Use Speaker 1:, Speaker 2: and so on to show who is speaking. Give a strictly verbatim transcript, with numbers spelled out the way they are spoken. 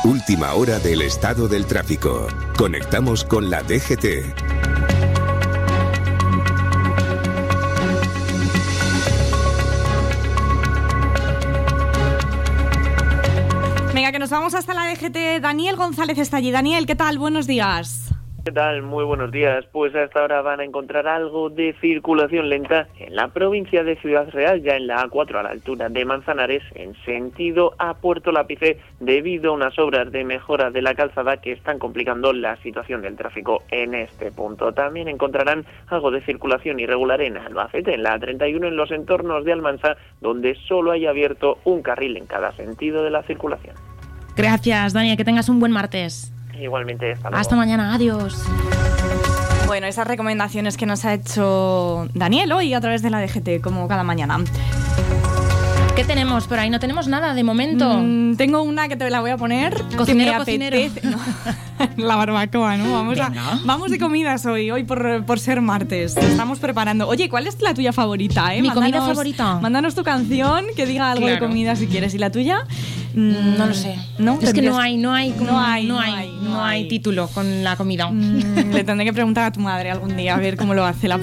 Speaker 1: Última hora del estado del tráfico. Conectamos con la D G T.
Speaker 2: Venga, que nos vamos hasta la D G T. Daniel González está allí. Daniel, ¿qué tal? Buenos días.
Speaker 3: ¿Qué tal? Muy buenos días. Pues hasta ahora van a encontrar algo de circulación lenta en la provincia de Ciudad Real, ya en la A cuatro a la altura de Manzanares, en sentido a Puerto Lápice, debido a unas obras de mejora de la calzada que están complicando la situación del tráfico en este punto. También encontrarán algo de circulación irregular en Albacete, en la A treinta y uno, en los entornos de Almansa, donde solo hay abierto un carril en cada sentido de la circulación.
Speaker 4: Gracias, Dani, que tengas un buen martes.
Speaker 3: Igualmente, hasta luego.
Speaker 4: Hasta mañana, adiós.
Speaker 2: Bueno, esas recomendaciones que nos ha hecho Daniel hoy a través de la D G T, como cada mañana.
Speaker 4: ¿Qué tenemos por ahí? No tenemos nada de momento.
Speaker 2: Mm, tengo una que te la voy a poner.
Speaker 4: Cocinero,
Speaker 2: que me
Speaker 4: cocinero.
Speaker 2: apetece. No. La barbacoa, ¿no? Vamos, a, vamos de comidas hoy, hoy por, por ser martes. Estamos preparando. Oye, ¿cuál es la tuya favorita? Eh?
Speaker 4: Mi
Speaker 2: mándanos,
Speaker 4: comida favorita.
Speaker 2: Mándanos tu canción que diga algo
Speaker 4: Claro.
Speaker 2: de comida si quieres. ¿Y la tuya?
Speaker 4: Mm, no lo sé.
Speaker 2: ¿No?
Speaker 4: Es que no hay, no hay,
Speaker 2: No hay,
Speaker 4: no
Speaker 2: no
Speaker 4: hay,
Speaker 2: hay,
Speaker 4: no
Speaker 2: no
Speaker 4: hay
Speaker 2: hay.
Speaker 4: título con la comida.
Speaker 2: Mm, le tendré que preguntar a tu madre algún día a ver cómo lo hace la